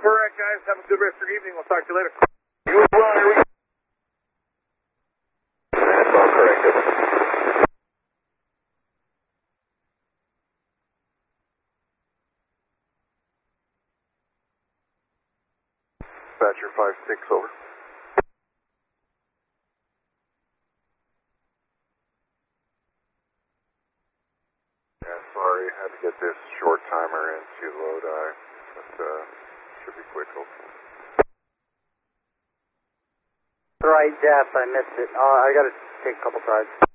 Correct, guys. Have a good rest of your evening. We'll talk to you later. You as well. Here we go. That's all corrected. Dispatcher 5-6, over. Yeah, sorry, had to get this short timer into Lodi, but should be quick, hopefully. Right, Jeff, I missed it. I gotta take a couple tries.